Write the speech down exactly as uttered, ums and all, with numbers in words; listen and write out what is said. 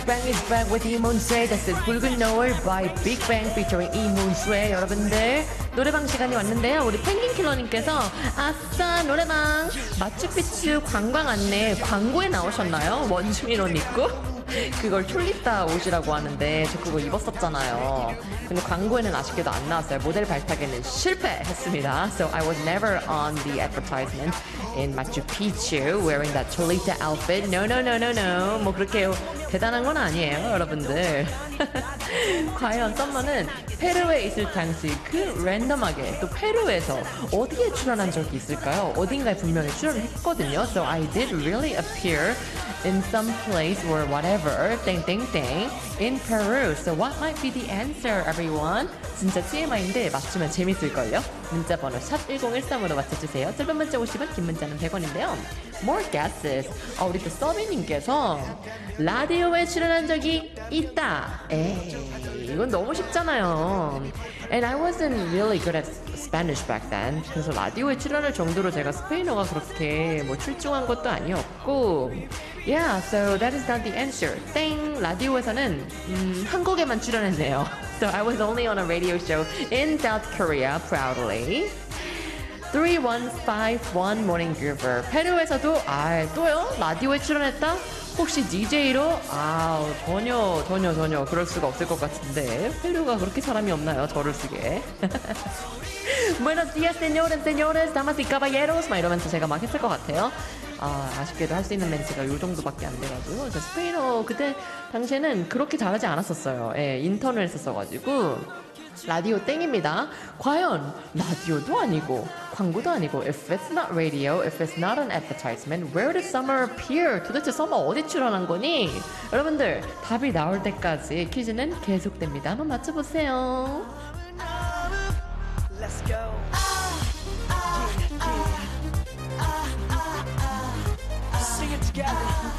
Bang is back with 이문 쇠. That's the 붉은 노을 by Big Bang featuring 이문 쇠. 여러분들 노래방 시간이 왔는데요. 우리 펭귄킬러님께서 아싸 노래방 마추픽추 관광 안내 광고에 나오셨나요? 원주민 옷 입고? 그걸 튤립다 옷이라고 하는데 저 그거 입었었잖아요. 근데 광고에는 아쉽게도 안 나왔어요. 모델 발탁에는 실패했습니다. So I was never on the advertisement in Machu Picchu wearing that Cholita outfit. No, no, no, no, no. 뭐 그렇게 대단한 건 아니에요, 여러분들. 과연 썸머는 페루에 있을 당시 그 랜덤하게 또 페루에서 어디에 출연한 적이 있을까요? 어딘가에 분명히 출연을 했거든요. So I did really appear in some place or whatever, 땡, 땡, 땡, in Peru. So what might be the answer, everyone? 진짜 티엠아이인데 맞추면 재밌을걸요? 문자번호 샵 일공일삼으로 맞춰주세요. 짧은 문자 오십 원, 긴 문자는 백 원인데요. More guesses. 어, 우리 또 서비님께서 라디오에 출연한 적이 있다. 에이, 이건 너무 쉽잖아요. And I wasn't really good at Spanish back then. 그래서 라디오에 출연할 정도로 제가 스페인어가 그렇게 뭐 출중한 것도 아니었고. Yeah, so that is not the answer. 땡! 라디오에서는 음, 한국에만 출연했네요. So I was only on a radio show in South Korea, proudly. 삼일오오one Morning Groover. 페루에서도 아 또요? 라디오에 출연했다? 혹시 디제이로? 아 전혀 전혀 전혀 그럴 수가 없을 것 같은데 페루가 그렇게 사람이 없나요? 저를 쓰게. Buenos días, señores, señores, damas y caballeros. 막 이러면서 제가 막 했을 것 같아요. 아, 아쉽게도 할 수 있는 멘트가 요 정도밖에 안 돼가지고. 저 스페인어 그때 당시에는 그렇게 잘하지 않았었어요. 예, 인턴을 했었어가지고. 라디오 땡입니다. 과연 라디오도 아니고 광고도 아니고 If it's not radio, if it's not an advertisement, where did Summer appear? 도대체 서머 어디 출연한 거니? 여러분들 답이 나올 때까지 퀴즈는 계속됩니다. 한번 맞춰보세요. Let's go. Sing it together.